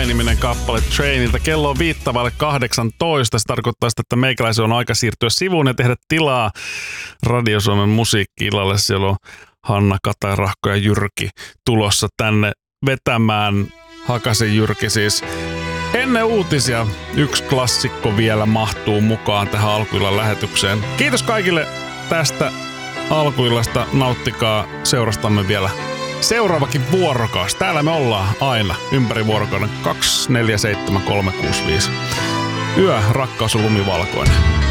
Goodbye-niminen kappale Trainilta. Kello on 18. Se tarkoittaa sitä, että meikäläisen on aika siirtyä sivuun ja tehdä tilaa Radio Suomen musiikki-illalle. Siellä on Hanna, Kata, Rahko ja Jyrki tulossa tänne vetämään. Hakasen Jyrki siis. Ennen uutisia yksi klassikko vielä mahtuu mukaan tähän alkuillan lähetykseen. Kiitos kaikille tästä alkuillasta. Nauttikaa seurastamme vielä seuraavakin vuorokausi. Täällä me ollaan aina ympäri vuorokauden 247 365. Yö, rakkaus on lumivalkoinen.